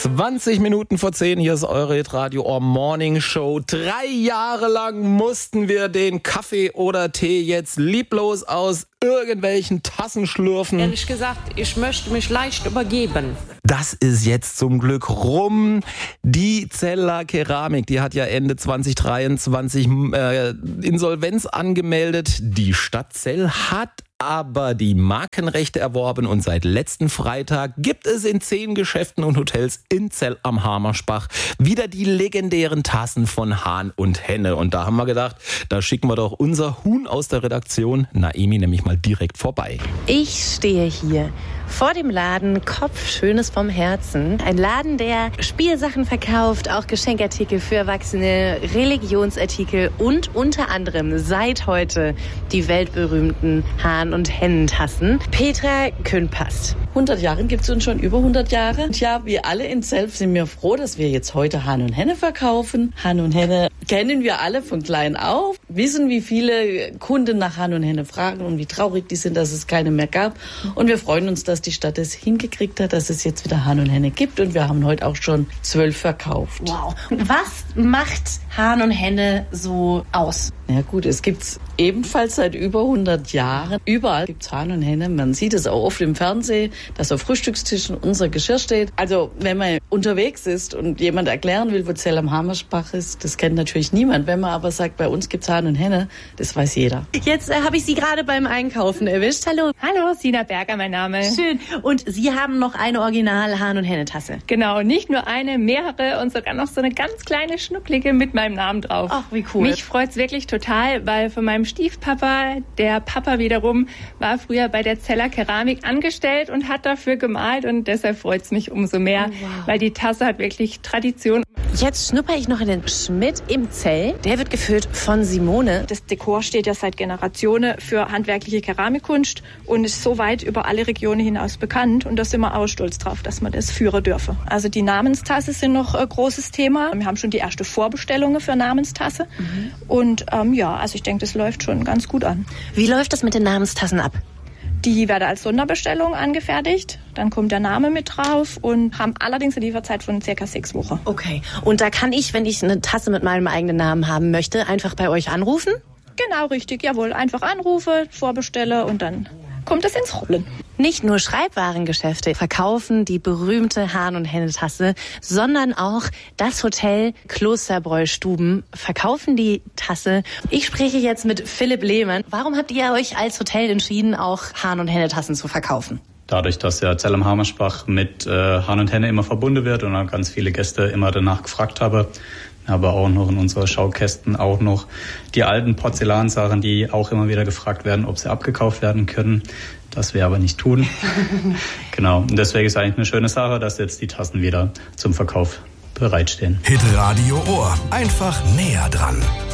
20 Minuten vor 10, hier ist eure Radio Ohr Morning Show. 3 Jahre lang mussten wir den Kaffee oder Tee jetzt lieblos aus irgendwelchen Tassen schlürfen. Ehrlich gesagt, ich möchte mich leicht übergeben. Das ist jetzt zum Glück rum. Die Zeller Keramik, die hat ja Ende 2023 Insolvenz angemeldet. Die Stadt Zell hat aber die Markenrechte erworben und seit letzten Freitag gibt es in 10 Geschäften und Hotels in Zell am Hamersbach wieder die legendären Tassen von Hahn und Henne. Und da haben wir gedacht, da schicken wir doch unser Huhn aus der Redaktion, Naemi, nämlich mal direkt vorbei. Ich stehe hier vor dem Laden Kopf Schönes vom Herzen. Ein Laden, der Spielsachen verkauft, auch Geschenkartikel für Erwachsene, Religionsartikel und unter anderem seit heute die weltberühmten Hahn- und Hennentassen. Petra Künpast. 100 Jahre gibt es uns schon, über 100 Jahre. Und ja, wir alle in Zell sind wir froh, dass wir jetzt heute Hahn und Henne verkaufen. Hahn und Henne kennen wir alle von klein auf, wissen, wie viele Kunden nach Hahn und Henne fragen und wie traurig die sind, dass es keine mehr gab. Und wir freuen uns, dass die Stadt es hingekriegt hat, dass es jetzt wieder Hahn und Henne gibt. Und wir haben heute auch schon 12 verkauft. Wow. Was macht Hahn und Henne so aus? Ja gut, es gibt's ebenfalls seit über 100 Jahren. Überall gibt's Hahn und Henne. Man sieht es auch oft im Fernsehen, dass auf Frühstückstischen unser Geschirr steht. Also wenn man unterwegs ist und jemand erklären will, wo Zell am Hamersbach ist, das kennt natürlich niemand. Wenn man aber sagt, bei uns gibt's Hahn und Henne, das weiß jeder. Jetzt habe ich Sie gerade beim Einkaufen erwischt. Hallo. Hallo, Sina Berger, mein Name. Schön. Und Sie haben noch eine Original Hahn- und Henne-Tasse. Genau, nicht nur eine, mehrere und sogar noch so eine ganz kleine schnucklige mit meinem Namen drauf. Ach, wie cool. Mich freut's wirklich total, weil von meinem Stiefpapa, der Papa wiederum, war früher bei der Zeller Keramik angestellt und hat dafür gemalt und deshalb freut's mich umso mehr, weil die Tasse hat wirklich Tradition. Jetzt schnupper ich noch in den Schmidt im Zell. Der wird gefüllt von Simone. Das Dekor steht ja seit Generationen für handwerkliche Keramikkunst und ist so weit über alle Regionen hinaus bekannt. Und da sind wir auch stolz drauf, dass wir das führen dürfen. Also die Namenstasse sind noch ein großes Thema. Wir haben schon die erste Vorbestellungen für Namenstasse. Und also ich denke, das läuft schon ganz gut an. Wie läuft das mit den Namenstassen ab? Die werden als Sonderbestellung angefertigt. Dann kommt der Name mit drauf und haben allerdings eine Lieferzeit von ca. 6 Wochen. Okay. Und da kann ich, wenn ich eine Tasse mit meinem eigenen Namen haben möchte, einfach bei euch anrufen? Genau, richtig. Jawohl. Einfach anrufe, vorbestelle und dann kommt es ins Rollen. Nicht nur Schreibwarengeschäfte verkaufen die berühmte Hahn- und Henne-Tasse, sondern auch das Hotel Klosterbräu-Stuben verkaufen die Tasse. Ich spreche jetzt mit Philipp Lehmann. Warum habt ihr euch als Hotel entschieden, auch Hahn- und Henne-Tassen zu verkaufen? Dadurch, dass ja Zell am Hamersbach mit Hahn und Henne immer verbunden wird und dann ganz viele Gäste immer danach gefragt haben, aber auch noch in unseren Schaukästen auch noch die alten Porzellansachen, die auch immer wieder gefragt werden, ob sie abgekauft werden können. Das wir aber nicht tun. Genau. Und deswegen ist eigentlich eine schöne Sache, dass jetzt die Tassen wieder zum Verkauf bereitstehen. Hitradio Ohr. Einfach näher dran.